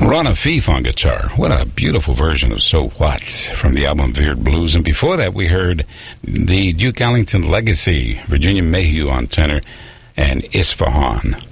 Ron Afif on guitar. What a beautiful version of So What from the album Veered Blues. And before that, we heard the Duke Ellington Legacy, Virginia Mayhew on tenor, and Isfahan